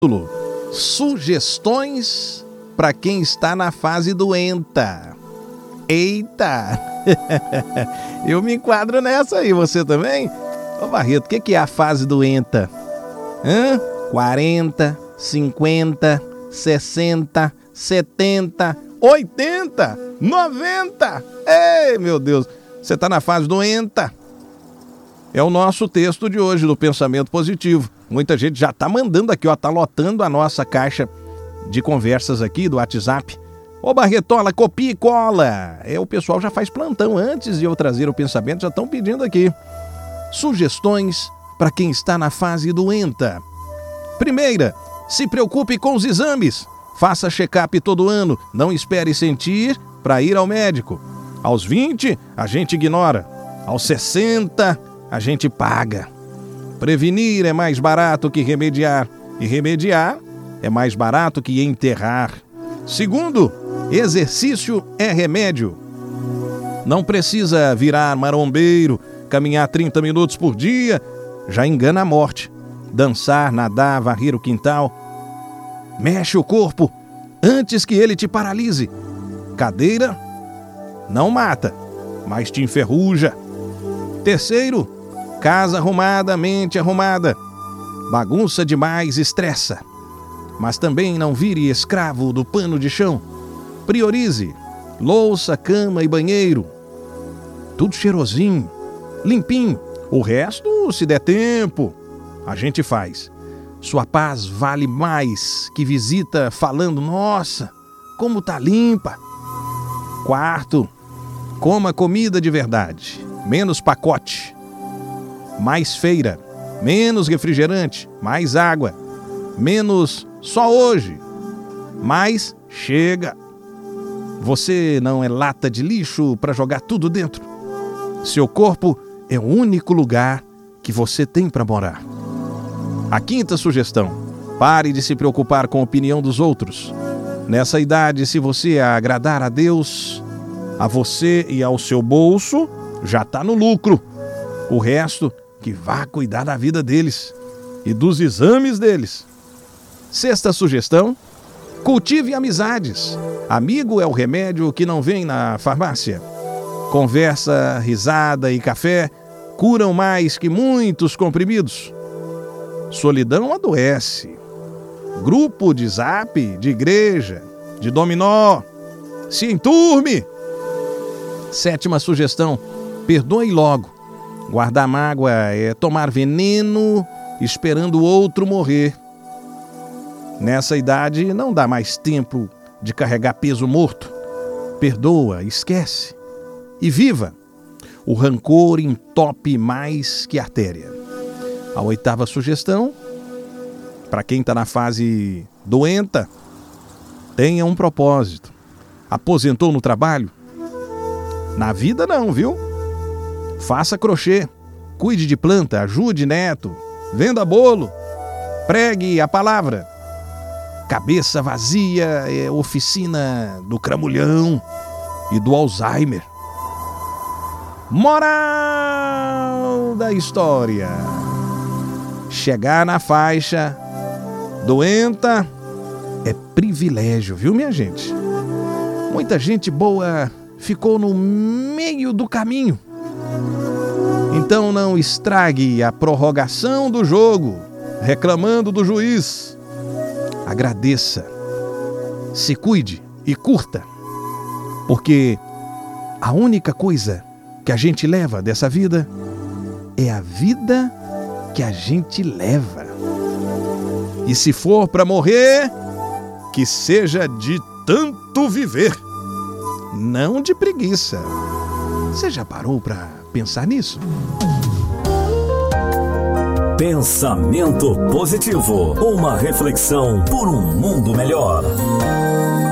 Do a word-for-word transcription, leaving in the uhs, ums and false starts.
Sugestões para quem está na fase doenta. Eita! Eu me enquadro nessa aí, você também? Ô Barreto, o que, que é a fase doenta? Hã? quarenta, cinquenta, sessenta, setenta, oitenta, noventa. Ei, meu Deus, você está na fase doenta? É o nosso texto de hoje do Pensamento Positivo. Muita gente já está mandando aqui, ó, tá lotando a nossa caixa de conversas aqui do WhatsApp. Ô Barretola, copia e cola. É, o pessoal já faz plantão antes de eu trazer o pensamento, já estão pedindo aqui. Sugestões para quem está na fase doenta. Primeira, se preocupe com os exames. Faça check-up todo ano. Não espere sentir para ir ao médico. Aos vinte, a gente ignora. Aos sessenta, a gente paga. Prevenir é mais barato que remediar. E remediar é mais barato que enterrar. Segundo, exercício é remédio. Não precisa virar marombeiro, caminhar trinta minutos por dia, já engana a morte. Dançar, nadar, varrer o quintal. Mexe o corpo antes que ele te paralise. Cadeira não mata, mas te enferruja. Terceiro, casa arrumada, mente arrumada. Bagunça demais estressa. Mas também não vire escravo do pano de chão. Priorize louça, cama e banheiro. Tudo cheirosinho, limpinho. O resto, se der tempo, a gente faz. Sua paz vale mais que visita falando, nossa, como tá limpa. Quarto, coma comida de verdade. Menos pacote. Mais feira. Menos refrigerante. Mais água. Menos só hoje. Mais chega. Você não é lata de lixo para jogar tudo dentro. Seu corpo é o único lugar que você tem para morar. A quinta sugestão: pare de se preocupar com a opinião dos outros. Nessa idade, se você agradar a Deus, a você e ao seu bolso, já está no lucro. O resto, que vá cuidar da vida deles e dos exames deles. Sexta sugestão: cultive amizades. Amigo é o remédio que não vem na farmácia. Conversa, risada e café curam mais que muitos comprimidos. Solidão adoece. Grupo de zap, de igreja, de dominó. Se enturme. Sétima sugestão: perdoe logo. Guardar mágoa é tomar veneno esperando o outro morrer. Nessa idade não dá mais tempo de carregar peso morto. Perdoa, esquece e viva. O rancor entope mais que artéria. A oitava sugestão: para quem está na fase doenta, tenha um propósito. Aposentou no trabalho? Na vida não, viu? Faça crochê, cuide de planta, ajude neto, venda bolo, pregue a palavra. Cabeça vazia é oficina do cramulhão e do Alzheimer. Moral da história: chegar na faixa doenta é privilégio, viu, minha gente? Muita gente boa ficou no meio do caminho. Então não estrague a prorrogação do jogo reclamando do juiz. Agradeça, se cuide e curta, porque a única coisa que a gente leva dessa vida é a vida que a gente leva. E se for para morrer, que seja de tanto viver, não de preguiça. Você já parou para pensar nisso? Pensamento positivo, uma reflexão por um mundo melhor.